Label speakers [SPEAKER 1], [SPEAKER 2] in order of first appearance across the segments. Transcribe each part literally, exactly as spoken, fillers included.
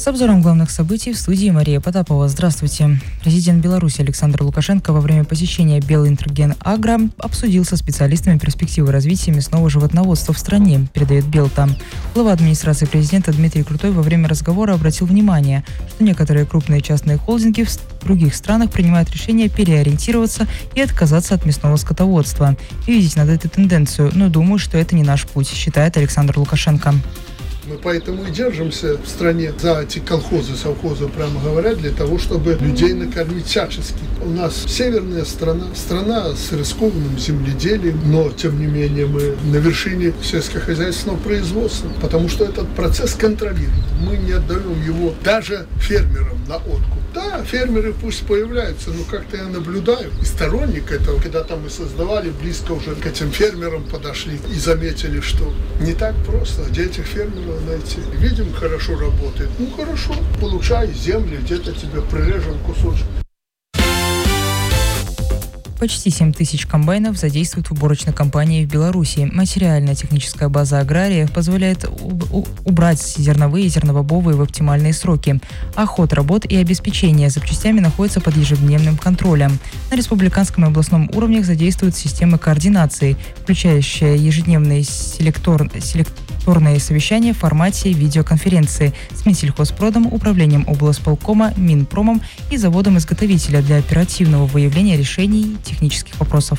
[SPEAKER 1] С обзором главных событий в студии Мария Потапова. Здравствуйте. Президент Беларуси Александр Лукашенко во время посещения Белинтроген Агро обсудил со специалистами перспективы развития мясного животноводства в стране, передает Белта. Глава администрации президента Дмитрий Крутой во время разговора обратил внимание, что некоторые крупные частные холдинги в других странах принимают решение переориентироваться и отказаться от мясного скотоводства. И видеть надо эту тенденцию, но думаю, что это не наш путь, считает Александр Лукашенко.
[SPEAKER 2] Мы поэтому и держимся в стране за эти колхозы, совхозы, прямо говоря, для того, чтобы людей накормить всячески. У нас северная страна, страна с рискованным земледелием, но, тем не менее, мы на вершине сельскохозяйственного производства, потому что этот процесс контролируем. Мы не отдаем его даже фермерам на откуп. Да, фермеры пусть появляются, но как-то я наблюдаю, и сторонник этого, когда-то мы создавали, близко уже к этим фермерам подошли и заметили, что не так просто, где этих фермеров найти. Видим, хорошо работает. Ну хорошо, получай земли, где-то тебе прирежем кусочек.
[SPEAKER 1] Почти семь тысяч комбайнов задействуют в уборочной кампании в Беларуси. Материально-техническая база агрария позволяет убрать зерновые и зерновобовые в оптимальные сроки. А ход работ и обеспечение запчастями находится под ежедневным контролем. На республиканском и областном уровнях задействуют системы координации, включающие ежедневные селектор... селекторные совещания в формате видеоконференции с Минсельхозпродом, Управлением облсполкома, Минпромом и заводом-изготовителя для оперативного выявления решений технических вопросов.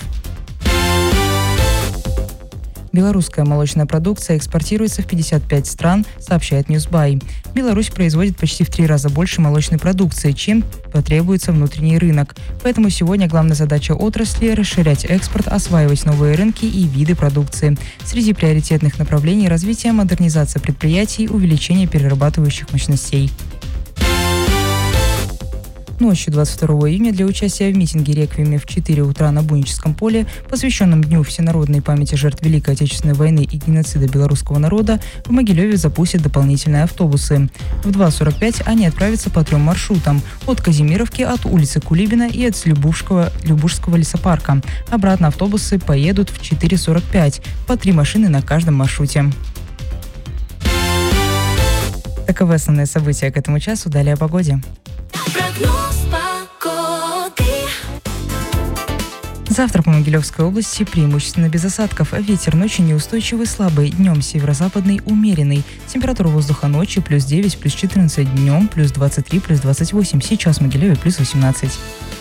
[SPEAKER 1] Белорусская молочная продукция экспортируется в пятьдесят пять стран, сообщает Newsbuy. Беларусь производит почти в три раза больше молочной продукции, чем потребуется внутренний рынок. Поэтому сегодня главная задача отрасли – расширять экспорт, осваивать новые рынки и виды продукции. Среди приоритетных направлений развития – модернизация предприятий, увеличение перерабатывающих мощностей. Ночью двадцать второго июня для участия в митинге «Реквиеме» в четыре утра на Буническом поле, посвященном Дню всенародной памяти жертв Великой Отечественной войны и геноцида белорусского народа, в Могилеве запустят дополнительные автобусы. В два сорок пять они отправятся по трем маршрутам – от Казимировки, от улицы Кулибина и от Любушского, Любушского лесопарка. Обратно автобусы поедут в четыре сорок пять, по три машины на каждом маршруте. Таковы основные события к этому часу. Далее о погоде. Завтра по Могилевской области преимущественно без осадков. Ветер ночью неустойчивый, слабый. Днем северо-западный, умеренный. Температура воздуха ночью плюс девять, плюс четырнадцать. Днем плюс двадцать три, плюс двадцать восемь. Сейчас в Могилеве плюс восемнадцать.